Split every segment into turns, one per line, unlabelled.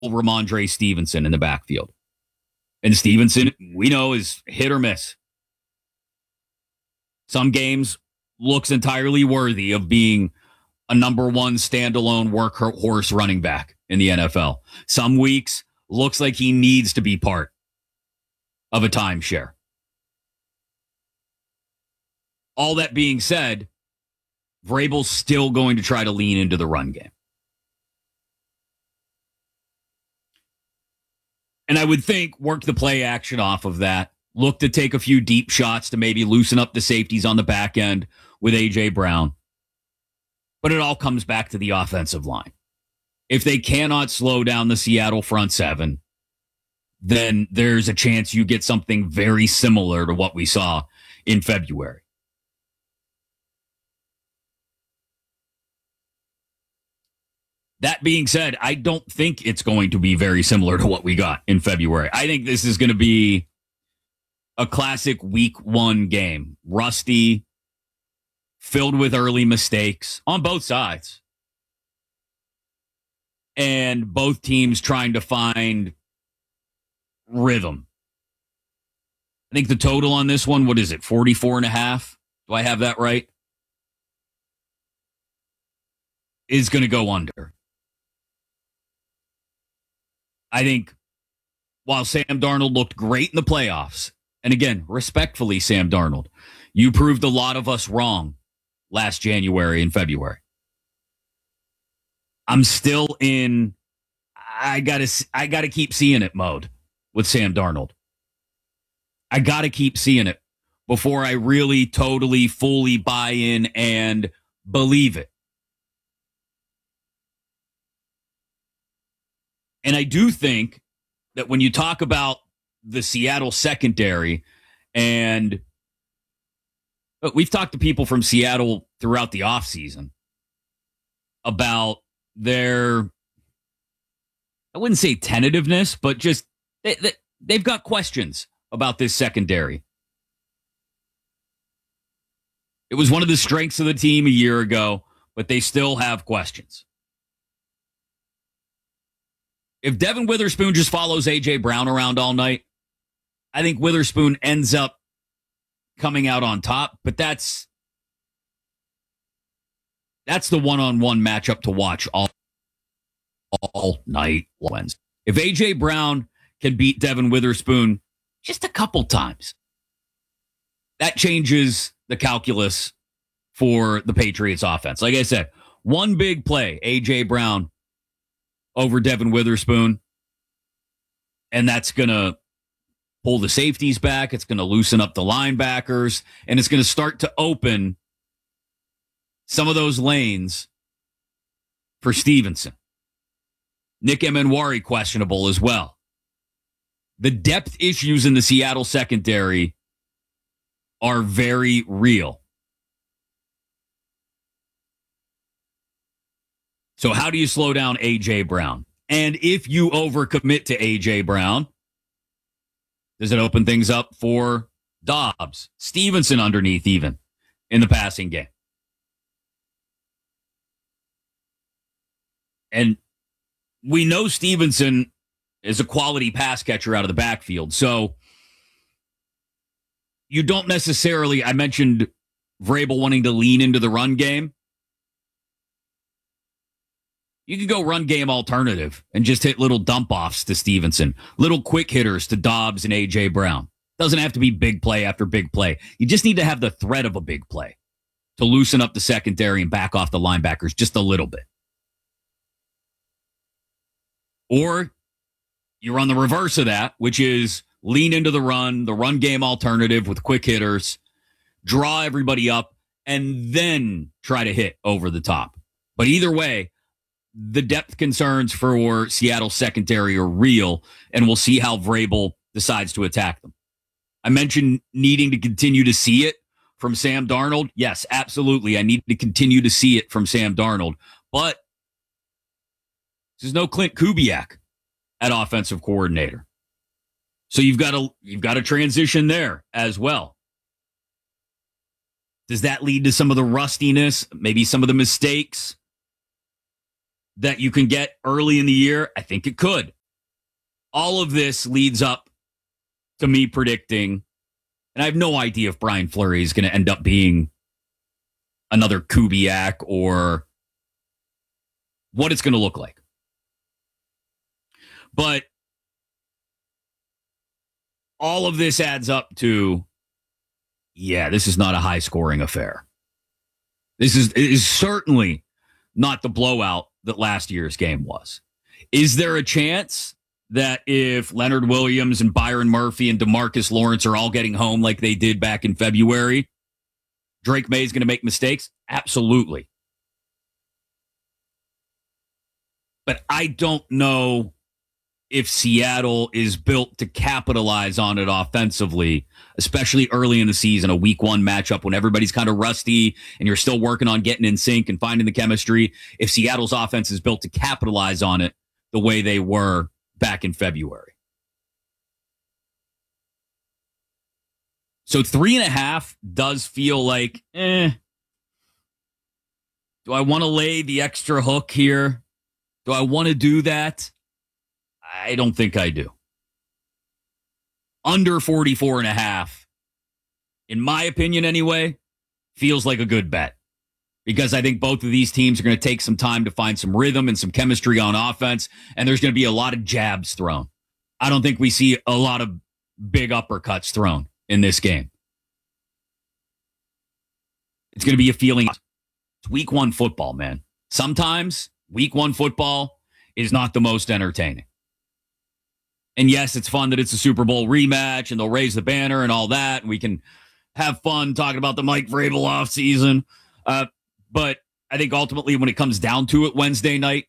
Ramondre Stevenson in the backfield. And Stevenson, we know, is hit or miss. Some games looks entirely worthy of being a number one standalone workhorse running back in the NFL. Some weeks looks like he needs to be part of a timeshare. All that being said, Vrabel's still going to try to lean into the run game. And I would think work the play action off of that. Look to take a few deep shots to maybe loosen up the safeties on the back end with A.J. Brown. But it all comes back to the offensive line. If they cannot slow down the Seattle front seven, then there's a chance you get something very similar to what we saw in February. That being said, I don't think it's going to be very similar to what we got in February. I think this is going to be a classic week one game. Rusty, filled with early mistakes on both sides. And both teams trying to find rhythm. I think the total on this one, what is it, 44.5? Do I have that right? Is going to go under. I think while Sam Darnold looked great in the playoffs, and again, respectfully, Sam Darnold, you proved a lot of us wrong last January and February. I'm still in I gotta keep seeing it mode with Sam Darnold. I gotta keep seeing it before I really totally fully buy in and believe it. And I do think that when you talk about the Seattle secondary, and we've talked to people from Seattle throughout the offseason about their, I wouldn't say tentativeness, but just they've got questions about this secondary. It was one of the strengths of the team a year ago, but they still have questions. If Devin Witherspoon just follows A.J. Brown around all night, I think Witherspoon ends up coming out on top, but that's the one-on-one matchup to watch all night Wednesday. If A.J. Brown can beat Devin Witherspoon just a couple times, that changes the calculus for the Patriots offense. Like I said, one big play, A.J. Brown over Devin Witherspoon, and that's going to pull the safeties back. It's going to loosen up the linebackers, and it's going to start to open some of those lanes for Stevenson. Nick Emenwari questionable as well. The depth issues in the Seattle secondary are very real. So how do you slow down A.J. Brown? And if you overcommit to A.J. Brown, does it open things up for Dobbs, Stevenson underneath even in the passing game? And we know Stevenson is a quality pass catcher out of the backfield. So you don't necessarily, I mentioned Vrabel wanting to lean into the run game. You can go run game alternative and just hit little dump offs to Stevenson, little quick hitters to Dobbs and A.J. Brown. Doesn't have to be big play after big play. You just need to have the threat of a big play to loosen up the secondary and back off the linebackers just a little bit. Or you run the reverse of that, which is lean into the run game alternative with quick hitters, draw everybody up, and then try to hit over the top. But either way, the depth concerns for Seattle secondary are real, and we'll see how Vrabel decides to attack them. I mentioned needing to continue to see it from Sam Darnold. Yes, absolutely. I need to continue to see it from Sam Darnold. But there's no Clint Kubiak at offensive coordinator. So you've got to transition there as well. Does that lead to some of the rustiness, maybe some of the mistakes? that you can get early in the year? I think it could. All of this leads up to me predicting, and I have no idea if Brian Fleury is going to end up being another Kubiak or what it's going to look like. But all of this adds up to, yeah, this is not a high-scoring affair. This is certainly not the blowout that last year's game was. Is there a chance that if Leonard Williams and Byron Murphy and DeMarcus Lawrence are all getting home like they did back in February, Drake May is going to make mistakes? Absolutely. But I don't know if Seattle is built to capitalize on it offensively, especially early in the season, a week one matchup when everybody's kind of rusty and you're still working on getting in sync and finding the chemistry. If Seattle's offense is built to capitalize on it the way they were back in February. So 3.5 does feel like, do I want to lay the extra hook here? Do I want to do that? I don't think I do. Under 44.5, in my opinion anyway, feels like a good bet. Because I think both of these teams are going to take some time to find some rhythm and some chemistry on offense, and there's going to be a lot of jabs thrown. I don't think we see a lot of big uppercuts thrown in this game. It's going to be a feeling. It's week one football, man. Sometimes week one football is not the most entertaining. And yes, it's fun that it's a Super Bowl rematch and they'll raise the banner and all that. And we can have fun talking about the Mike Vrabel offseason. But I think ultimately when it comes down to it Wednesday night,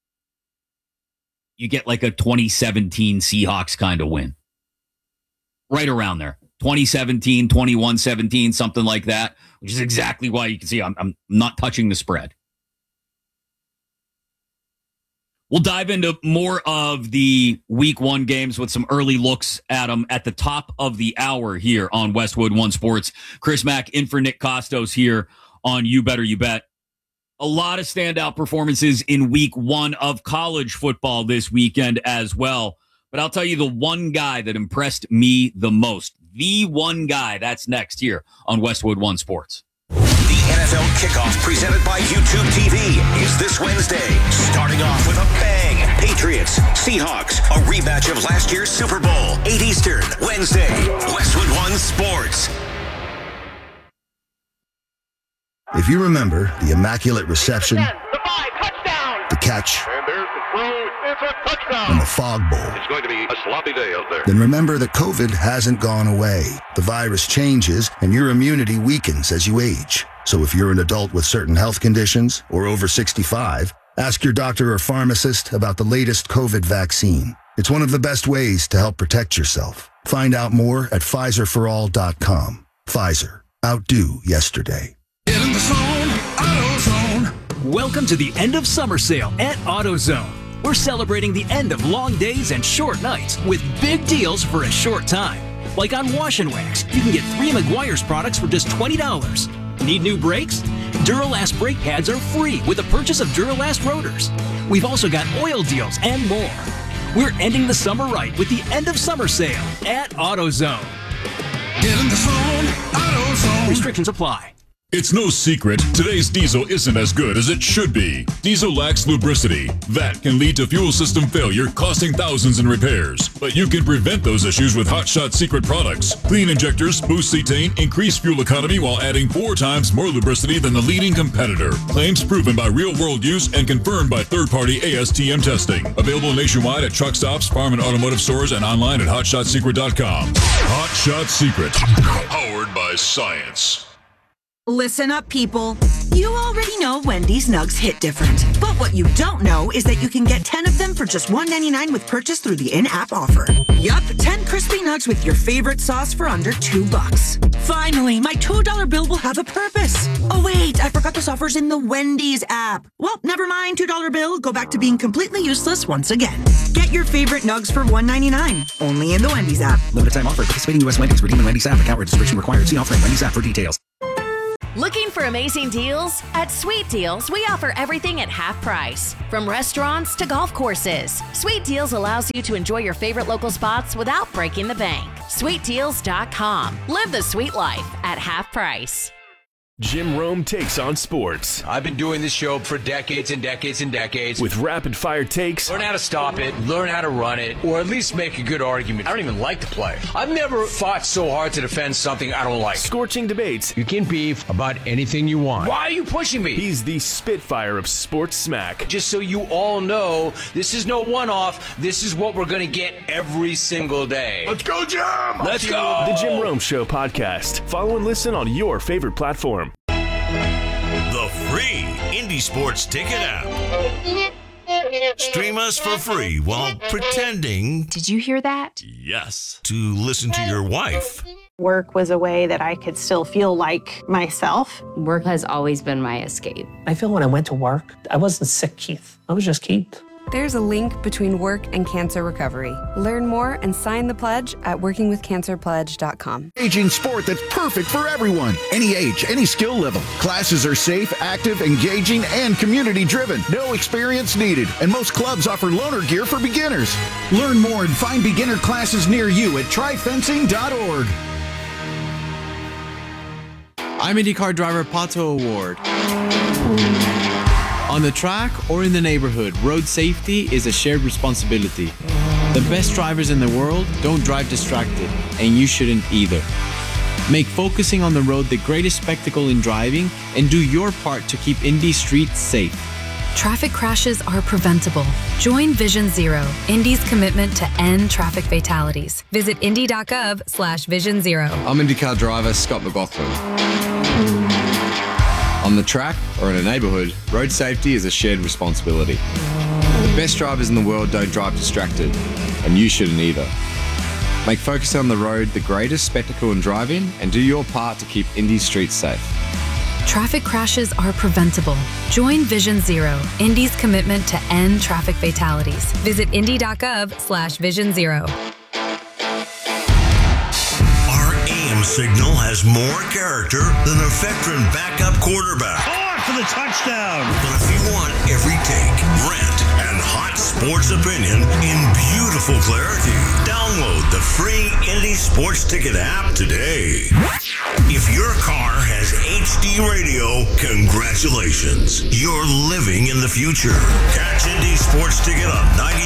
you get like a 2017 Seahawks kind of win. Right around there. 2017, 21-17, something like that, which is exactly why you can see I'm not touching the spread. We'll dive into more of the week one games with some early looks at them at the top of the hour here on Westwood One Sports. Chris Mack in for Nick Costos here on You Better You Bet. A lot of standout performances in week one of college football this weekend as well. But I'll tell you the one guy that impressed me the most. The one guy that's next here on Westwood One Sports.
The NFL kickoff presented by YouTube TV is this Wednesday. Starting off with a bang. Patriots, Seahawks, a rematch of last year's Super Bowl. 8 Eastern, Wednesday. Westwood One Sports.
If you remember the immaculate reception, the catch,
and there's the throw. It's a touchdown.
and the fog bowl,
It's going to be a sloppy day out there.
then remember that COVID hasn't gone away. The virus changes and your immunity weakens as you age. So if you're an adult with certain health conditions or over 65, ask your doctor or pharmacist about the latest COVID vaccine. It's one of the best ways to help protect yourself. Find out more at PfizerForAll.com. Pfizer. Outdo yesterday.
In the zone, AutoZone. Welcome to the end of summer sale at AutoZone. We're celebrating the end of long days and short nights with big deals for a short time. Like on Wash and Wax, you can get 3 Meguiar's products for just $20. Need new brakes? Duralast brake pads are free with the purchase of Duralast rotors. We've also got oil deals and more. We're ending the summer right with the end of summer sale at AutoZone. Get in the zone, AutoZone. Restrictions apply.
It's no secret, today's diesel isn't as good as it should be. Diesel lacks lubricity. That can lead to fuel system failure, costing thousands in repairs. But you can prevent those issues with Hot Shot Secret products. Clean injectors, boost cetane, increase fuel economy while adding 4 times more lubricity than the leading competitor. Claims proven by real-world use and confirmed by third-party ASTM testing. Available nationwide at truck stops, farm and automotive stores, and online at hotshotsecret.com. Hot Shot Secret. Powered by science.
Listen up, people. You already know Wendy's Nugs hit different. But what you don't know is that you can get 10 of them for just $1.99 with purchase through the in-app offer. Yup, 10 crispy nugs with your favorite sauce for under $2. Finally, my $2 bill will have a purpose. Oh wait, I forgot this offer's in the Wendy's app. Well, never mind, $2 bill. Go back to being completely useless once again. Get your favorite nugs for $1.99. Only in the Wendy's app.
Limited time offer. Participating U.S. Wendy's. Redeem in Wendy's app. Account registration required. See offering Wendy's app for details. Looking for amazing deals? At Sweet Deals, we offer everything at half price. From restaurants to golf courses, Sweet Deals allows you to enjoy your favorite local spots without breaking the bank. SweetDeals.com. Live the sweet life at half price.
Jim Rome takes on sports.
I've been doing this show for decades and decades and decades.
With rapid-fire takes.
Learn how to stop it, learn how to run it, or at least make a good argument. I don't even like to play. I've never fought so hard to defend something I don't like.
Scorching debates.
You can beef about anything you want. Why are you pushing me?
He's the Spitfire of sports smack.
Just so you all know, this is no one-off. This is what we're going to get every single day.
Let's go, Jim!
Let's go!
The Jim Rome Show podcast. Follow and listen on your favorite platform.
The free Indie Sports Ticket app. Stream us for free while pretending.
Did you hear that?
Yes. To listen to your wife.
Work was a way that I could still feel like myself.
Work has always been my escape.
I feel when I went to work, I wasn't sick Keith. I was just Keith.
There's a link between work and cancer recovery. Learn more and sign the pledge at workingwithcancerpledge.com.
Engaging sport that's perfect for everyone. Any age, any skill level. Classes are safe, active, engaging, and community-driven. No experience needed. And most clubs offer loaner gear for beginners. Learn more and find beginner classes near you at tryfencing.org.
I'm IndyCar driver Pato O'Ward. On the track or in the neighborhood, road safety is a shared responsibility. The best drivers in the world don't drive distracted, and you shouldn't either. Make focusing on the road the greatest spectacle in driving, and do your part to keep Indy streets safe.
Traffic crashes are preventable. Join Vision Zero, Indy's commitment to end traffic fatalities. Visit indy.gov/Vision Zero.
I'm IndyCar driver Scott McLaughlin. On the track or in a neighborhood, road safety is a shared responsibility. The best drivers in the world don't drive distracted, and you shouldn't either. Make focusing on the road the greatest spectacle in driving, and do your part to keep Indy streets safe.
Traffic crashes are preventable. Join Vision Zero, Indy's commitment to end traffic fatalities. Visit indy.gov/Vision Zero.
Signal has more character than a veteran backup quarterback.
For the touchdown.
But if you want every take, rant, and hot sports opinion in beautiful clarity, download the free Indie Sports Ticket app today. If your car has HD radio, congratulations. You're living in the future. Catch Indie Sports Ticket on 90.